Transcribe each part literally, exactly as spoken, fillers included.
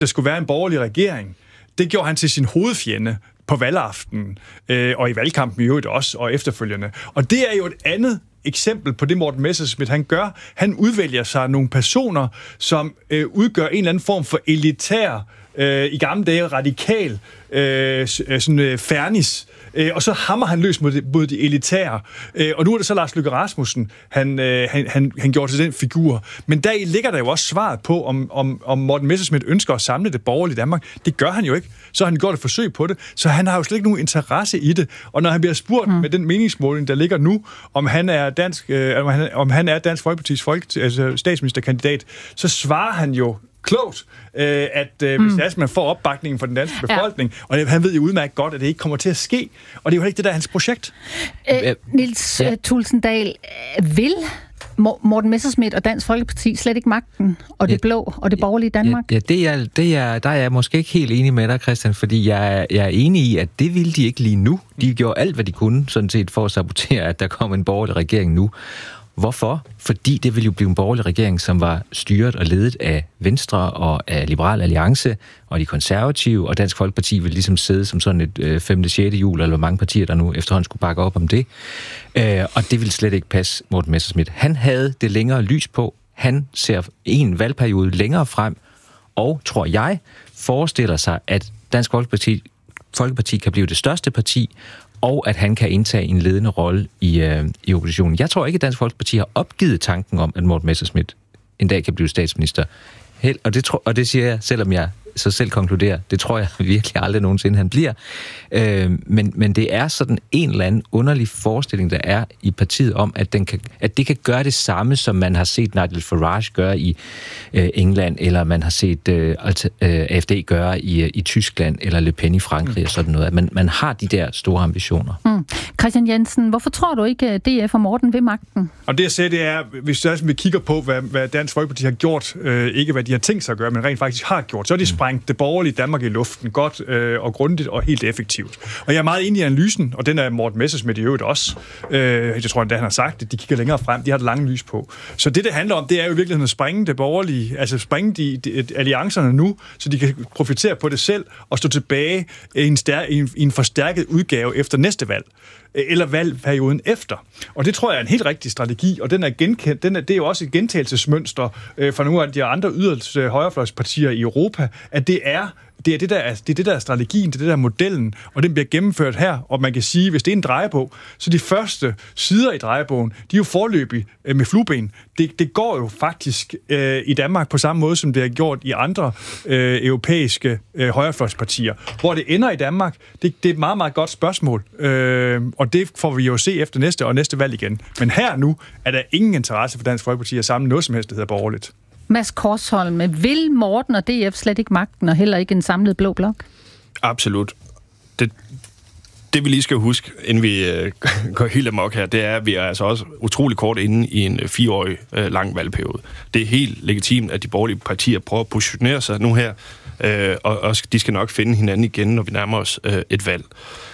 der skulle være en borgerlig regering, det gjorde han til sin hovedfjende på valgaftenen, øh, og i valgkampen i øvrigt også, og efterfølgende. Og det er jo et andet eksempel på det, Morten Messerschmidt han gør. Han udvælger sig nogle personer, som øh, udgør en eller anden form for elitær, øh, i gamle dage radikal, øh, sådan øh, fernis, øh, og så hammer han løs mod de, mod de elitære. Øh, og nu er det så Lars Løkke Rasmussen, han, øh, han, han, han gjorde til den figur. Men deri ligger der jo også svaret på, om, om, om Morten Messerschmidt ønsker at samle det borgerlige Danmark. Det gør han jo ikke. Så har han gjort et forsøg på det, så han har jo slet ikke nogen interesse i det. Og når han bliver spurgt mm. med den meningsmåling, der ligger nu, om han er dansk, øh, om, han, om han er Dansk Folkepartis folket, altså statsministerkandidat, så svarer han jo klogt, øh, at øh, hvis mm. det er, man får opbakningen fra den danske befolkning, ja. Og han ved jo udmærket godt, at det ikke kommer til at ske, og det er jo ikke det, der er hans projekt. Øh, Niels ja. Tulsendal, vil Morten Messerschmidt og Dansk Folkeparti slet ikke magten, og det ja, blå, og det borgerlige Danmark? Ja, ja det er, det er, der er jeg måske ikke helt enig med dig, Christian, fordi jeg, jeg er enig i, at det ville de ikke lige nu. De gjorde alt, hvad de kunne, sådan set, for at sabotere, at der kom en borgerlig regering nu. Hvorfor? Fordi det ville jo blive en borgerlig regering, som var styret og ledet af Venstre og af Liberal Alliance og de konservative, og Dansk Folkeparti ville ligesom sidde som sådan et øh, femte, sjette hjul, eller hvor mange partier, der nu efterhånden skulle bakke op om det. Øh, og det ville slet ikke passe Morten Messerschmidt. Han havde det længere lys på. Han ser en valgperiode længere frem, og, tror jeg, forestiller sig, at Dansk Folkeparti, Folkeparti kan blive det største parti, og at han kan indtage en ledende rolle i, øh, i oppositionen. Jeg tror ikke, at Dansk Folkeparti har opgivet tanken om, at Morten Messerschmidt en dag kan blive statsminister. Held, og, det tro, og det siger jeg, selvom jeg så selv konkluderer, det tror jeg virkelig aldrig nogensinde, han bliver. Øh, men, men det er sådan en eller anden underlig forestilling, der er i partiet om, at, den kan, at det kan gøre det samme, som man har set Nigel Farage gøre i øh, England, eller man har set øh, A F D gøre i, i Tyskland, eller Le Pen i Frankrig, mm. og sådan noget. At man, man har de der store ambitioner. Mm. Christian Jensen, hvorfor tror du ikke, at D F og Morten ved magten? Og det jeg siger, det er, hvis vi kigger på, hvad, hvad Dansk Folkeparti har gjort, øh, ikke hvad de har tænkt sig at gøre, men rent faktisk har gjort, så er de sprængt det borgerlige Danmark i luften godt øh, og grundigt og helt effektivt. Og jeg er meget enig i analysen, og den er Morten Messerschmidt i øvrigt også. Øh, jeg tror endda, han har sagt, at de kigger længere frem, de har det lange lys på. Så det, det handler om, det er jo i virkeligheden at sprænge det borgerlige, altså sprænge de, de, de alliancerne nu, så de kan profitere på det selv og stå tilbage i en, stær, i en, i en forstærket udgave efter næste valg, eller valgperioden efter. Og det tror jeg er en helt rigtig strategi, og den er genkendt, den er, det er jo også et gentagelsesmønster øh, for nogle af de andre yderste højrefløjspartier i Europa, at det er Det er det, der er, det er det, der er strategien, det er det, der er modellen, og den bliver gennemført her. Og man kan sige, hvis det er en drejebog, så de første sider i drejebogen, de er jo forløbig øh, med flueben. Det, det går jo faktisk øh, i Danmark på samme måde, som det er gjort i andre øh, europæiske øh, højrefløjspartier. Hvor det ender i Danmark, det, det er et meget, meget godt spørgsmål. Øh, og det får vi jo se efter næste og næste valg igen. Men her nu er der ingen interesse for Dansk Folkeparti at samle noget som helst, der hedder borgerligt. Mads Korsholm, vil Morten og D F slet ikke magten, og heller ikke en samlet blå blok? Absolut. Det, det vi lige skal huske, inden vi øh, går helt amok her, det er, at vi er altså også utrolig kort inde i en fireårig øh, lang valgperiode. Det er helt legitimt, at de borgerlige partier prøver at positionere sig nu her, øh, og, og de skal nok finde hinanden igen, når vi nærmer os øh, et valg.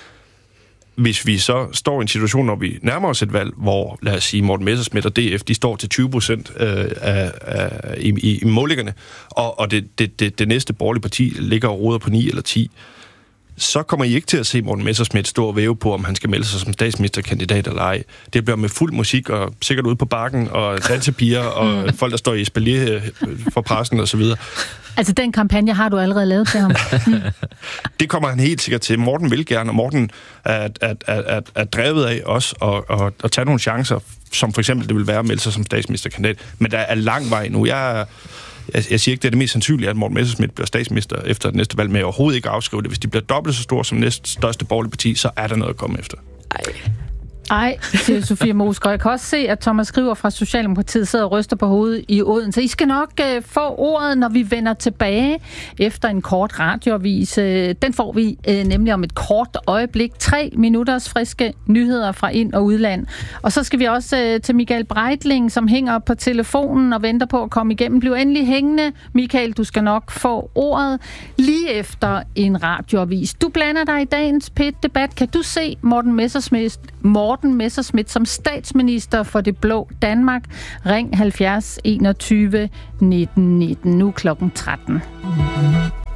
Hvis vi så står i en situation, når vi nærmer os et valg, hvor, lad os sige, Morten Messerschmidt og D F, de står til tyve procent øh, af, af, i, i, i målingerne, og, og det, det, det, det næste borgerlige parti ligger og roder på ni eller ti, så kommer I ikke til at se Morten Messerschmidt stå og væve på, om han skal melde sig som statsministerkandidat eller ej. Det bliver med fuld musik, og sikkert ude på bakken, og dansepiger, og folk, der står i espalier for pressen og så videre. Altså, den kampagne har du allerede lavet til ham. Det kommer han helt sikkert til. Morten vil gerne, og Morten er, er, er, er drevet af os at, at, at tage nogle chancer, som for eksempel det vil være at melde sig som statsministerkandidat. Men der er lang vej nu. Jeg, jeg, jeg siger ikke, det er det mest sandsynlige, at Morten Messerschmidt bliver statsminister efter det næste valg, men jeg overhovedet ikke afskrive det. Hvis de bliver dobbelt så store som næst største borgerlige parti, så er der noget at komme efter. Ej. Ej, siger Sofie Moesgaard. Jeg kan også se, at Thomas Skriver fra Socialdemokratiet sidder og ryster på hovedet i Odense. I skal nok uh, få ordet, når vi vender tilbage efter en kort radioavis. Uh, den får vi uh, nemlig om et kort øjeblik. Tre minutters friske nyheder fra ind- og udland. Og så skal vi også uh, til Michael Breitling, som hænger på telefonen og venter på at komme igennem. Bliv endelig hængende. Michael, du skal nok få ordet lige efter en radioavis. Du blander dig i dagens P et-debat. Kan du se Morten Messerschmidt Morten Messerschmidt som statsminister for det blå Danmark? Ring halvfjerds enogtyve nitten nitten, nu klokken tretten.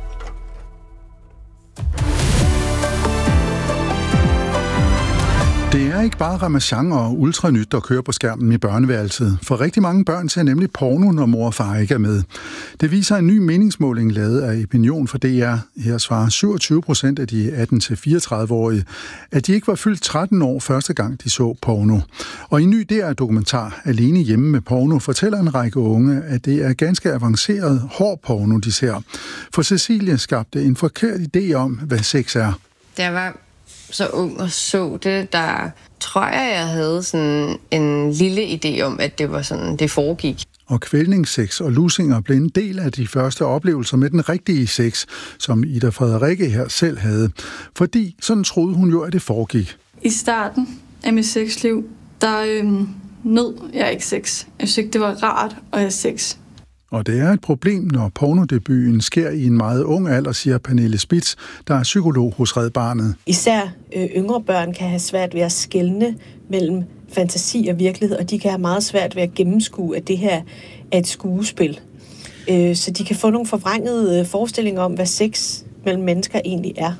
bare Ramachan og Ultranyt, der kører på skærmen i børneværelset. For rigtig mange børn ser nemlig porno, når mor og far ikke er med. Det viser en ny meningsmåling lavet af Opinion for D R. Her svarer syvogtyve procent af de atten til fireogtredive-årige, at de ikke var fyldt tretten år første gang, de så porno. Og i en ny D R-dokumentar, Alene hjemme med porno, fortæller en række unge, at det er ganske avanceret hård porno, de ser. For Cecilie skabte en forkert idé om, hvad sex er. Da jeg var så ung og så det, der tror jeg, jeg havde sådan en lille idé om, at det var sådan, det foregik. Og kvælningssex og lusinger blev en del af de første oplevelser med den rigtige sex, som Ida Frederikke her selv havde. Fordi sådan troede hun jo, at det foregik. I starten af mit sexliv, der øhm, nød jeg ikke sex. Jeg synes ikke, det var rart at have sex. Og det er et problem, når pornodebuten sker i en meget ung alder, siger Pernille Spitz, der er psykolog hos Red Barnet. Især øh, yngre børn kan have svært ved at skelne mellem fantasi og virkelighed, og de kan have meget svært ved at gennemskue, at det her er et skuespil. Øh, så de kan få nogle forvrængede forestillinger om, hvad sex mellem mennesker egentlig er.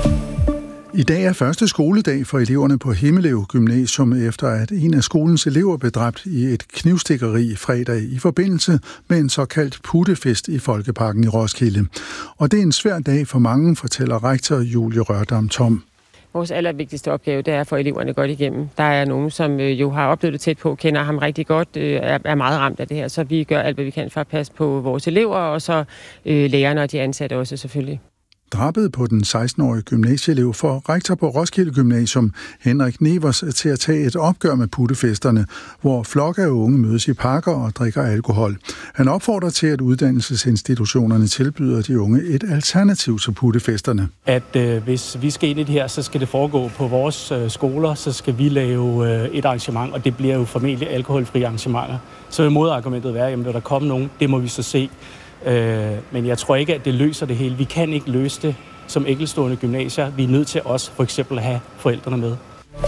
I dag er første skoledag for eleverne på Himmelev Gymnasium, efter at en af skolens elever blev dræbt i et knivstikkeri fredag i forbindelse med en såkaldt puttefest i Folkeparken i Roskilde. Og det er en svær dag for mange, fortæller rektor Julie Rørdam Tom. Vores allervigtigste opgave, det er at få eleverne godt igennem. Der er nogen, som jo har oplevet det tæt på, kender ham rigtig godt, er meget ramt af det her, så vi gør alt, hvad vi kan for at passe på vores elever, og så lærerne og de ansatte også selvfølgelig. Drabet på den seksten-årige gymnasieelev får rektor på Roskilde Gymnasium, Henrik Nevers, til at tage et opgør med puttefesterne, hvor flokke af unge mødes i parker og drikker alkohol. Han opfordrer til, at uddannelsesinstitutionerne tilbyder de unge et alternativ til puttefesterne. At øh, hvis vi skal ind i det her, så skal det foregå på vores øh, skoler, så skal vi lave øh, et arrangement, og det bliver jo formentlig alkoholfri arrangementer. Så vil modargumentet være, at når der kommer nogen, det må vi så se. Men jeg tror ikke, at det løser det hele. Vi kan ikke løse det som enkeltstående gymnasier. Vi er nødt til også for eksempel at have forældrene med.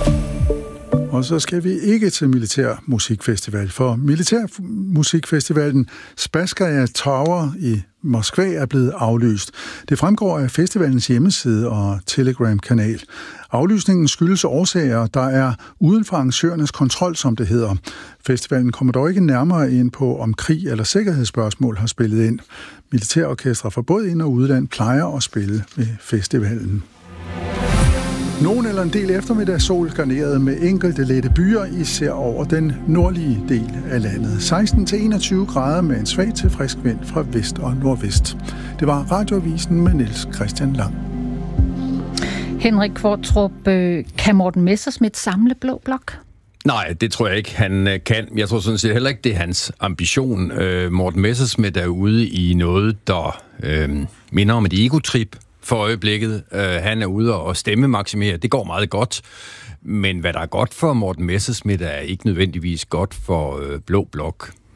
Og så skal vi ikke til Militær Musikfestival, for Militær Musikfestivalen Spasskaya Tower i Moskva er blevet aflyst. Det fremgår af festivalens hjemmeside og Telegram-kanal. Aflysningen skyldes årsager, der er uden for arrangørernes kontrol, som det hedder. Festivalen kommer dog ikke nærmere ind på, om krig eller sikkerhedsspørgsmål har spillet ind. Militærorkestre fra både ind- og udland plejer at spille ved festivalen. Nogen eller en del eftermiddagssol garneret med enkelte lette byer, især over den nordlige del af landet. seksten til enogtyve grader med en svag til frisk vind fra vest og nordvest. Det var Radioavisen med Niels Christian Lang. Henrik Kvartrup, kan Morten Messerschmidt samle Blå Blok? Nej, det tror jeg ikke, han kan. Jeg tror sådan set heller ikke, det er hans ambition. Morten Messerschmidt er ude i noget, der øh, minder om et egotrip. For øjeblikket. Uh, han er ude og stemmemaksimere. Det går meget godt. Men hvad der er godt for Morten Messerschmidt, er ikke nødvendigvis godt for uh, Blå Blok.